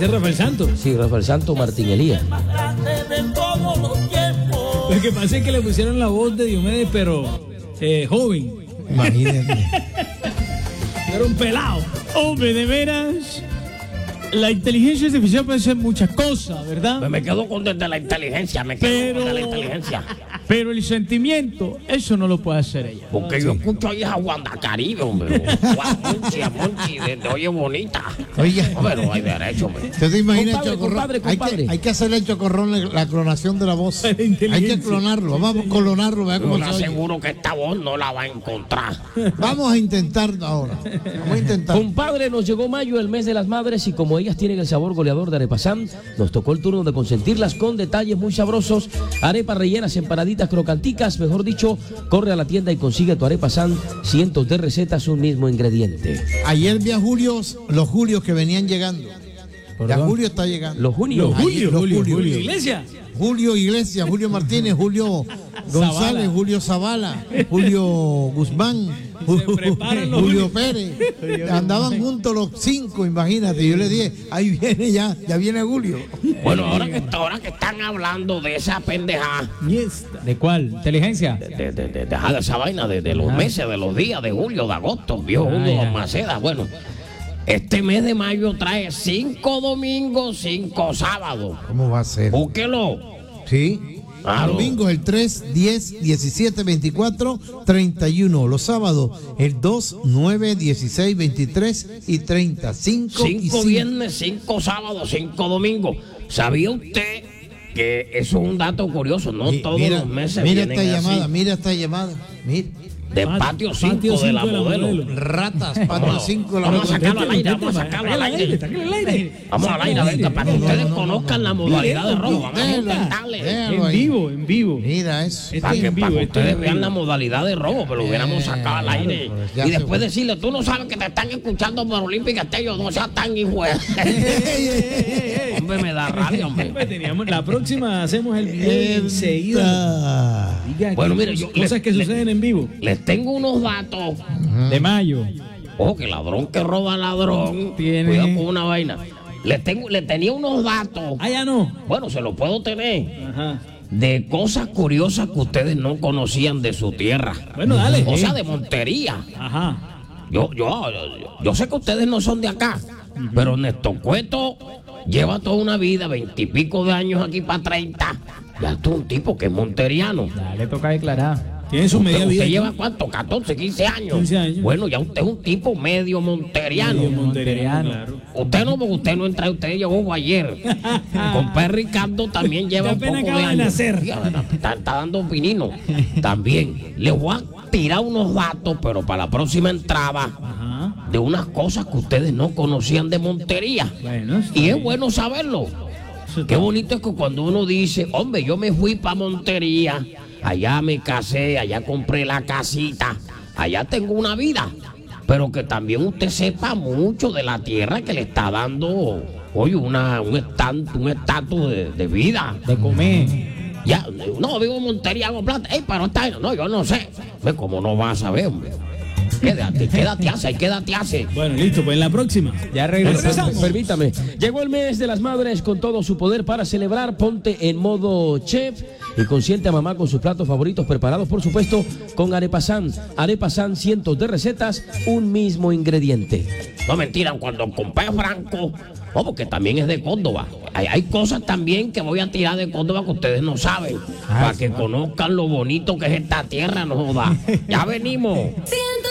Ese es Rafael Santos. Sí, Rafael Santos Martín Elías. Lo que pasa es que le pusieron la voz de Diomedes, pero joven. Imagínate. Era un pelado. Hombre, de veras, la inteligencia artificial puede ser muchas cosas, ¿verdad? Me quedo con desde la inteligencia, la inteligencia. Pero el sentimiento, eso no lo puede hacer ella. Porque yo escucho ahí a Wanda Caribe, hombre. A Monchi, de Oye Bonita. Oiga. Pero hay derecho, hombre. ¿Usted te imagina, Compadre, Chocorrón? compadre. Hay que hacerle a Chocorrón la clonación de la voz. Hay que clonarlo. Vamos a clonarlo. Vea cómo Yo le se oye. aseguro que esta voz no la va a encontrar. Vamos a intentarlo ahora. Vamos a intentar. Compadre, nos llegó mayo, el mes de las madres, y como ellas tienen el sabor goleador de Arepasán, nos tocó el turno de consentirlas con detalles muy sabrosos. Arepas rellenas, empanaditas crocanticas, mejor dicho, corre a la tienda y consigue tu Arepasán, cientos de recetas, un mismo ingrediente. Ayer vi a los Julios que venían llegando. Ya Julio está llegando. Los Julio. Julio Iglesias. Julio Iglesias, Julio Martínez, Julio González, Zavala. Julio Zavala, Julio Guzmán, preparan los Julio Pérez. Andaban juntos los 5, imagínate. Yo le dije, ahí viene ya viene Julio. Bueno, ahora que están hablando de esa pendejada, ¿De cuál? ¿Inteligencia? de esa vaina de los meses, de los días, de julio, de agosto, vio uno Maceda. Bueno, este mes de mayo trae 5 domingos, 5 sábados. ¿Cómo va a ser? Búsquelo. Sí. Claro. Domingos el 3, 10, 17, 24, 31. Los sábados el 2, 9, 16, 23 y 30. 5 y 5 5. viernes, 5 sábados, 5 domingos. ¿Sabía usted que eso es un dato curioso? No todos los meses Mira vienen esta así. llamada, mira esta llamada. Mira. De patio 5 de la modelo. Ratas, patio 5 de la Vamos a modelo. sacarlo al aire, vamos a sacarlo al aire. Vamos al aire, venga, para que ustedes conozcan la modalidad de robo. Vamos a intentarle. Déjalo ahí. En vivo. Mira eso. Para que vivo, esto ustedes es vean vivo. la modalidad de robo, pero lo hubiéramos sacado al aire. ya Y se después fue. decirle, tú no sabes que te están escuchando por Olímpica Estéreo, no seas tan hijo. Hombre, me da rabia, hombre. La próxima hacemos el video enseguida. Diga, Bueno, mire, cosas que suceden en vivo. Les tengo unos datos. De mayo. Ojo, que ladrón que roba ladrón. Tiene- Cuidado con una vaina. Le tenía unos datos. Ah, ya no. Bueno, se los puedo tener. Ajá. De cosas curiosas que ustedes no conocían de su tierra. Bueno, dale. O sea, de Montería. Ajá. Yo sé que ustedes no son de acá, pero Néstor Cueto lleva toda una vida, 20 y pico de años aquí para 30. Ya tú un tipo que es monteriano. Le toca declarar. Tiene su media vida. ¿Usted lleva cuánto? 14, 15 años. 15 años. Bueno, ya usted es un tipo medio monteriano. Monteriano, claro. Usted no, porque usted no entra, usted llegó ayer. Compadre Ricardo también lleva Ya un poco apenas de acaba de años. nacer. Fíjate, está dando pinino. También le voy a tirar unos datos, pero para la próxima entrada, Ajá. de unas cosas que ustedes no conocían de Montería. Bueno, está Y es bien. bueno saberlo. Eso Qué está- bonito es que cuando uno dice, hombre, yo me fui para Montería, allá me casé, allá compré la casita, allá tengo una vida. Pero que también usted sepa mucho de la tierra que le está dando, oye, un estatus de vida. De comer. Ya, no, vivo en Montería, hago plata. Ey, pero está, no, yo no sé. Ve, ¿cómo no vas a saber, hombre? Quédate hace. Bueno, listo, pues en la próxima. Ya regresamos. Permítame, llegó el mes de las madres con todo su poder para celebrar. Ponte en modo chef y consiente a mamá con sus platos favoritos preparados, por supuesto, con Arepasán. Arepasán, cientos de recetas, un mismo ingrediente. No, mentira, cuando compré Franco, porque también es de Córdoba. Hay cosas también que voy a tirar de Córdoba que ustedes no saben. Para que conozcan lo bonito que es esta tierra, no joda. Ya venimos.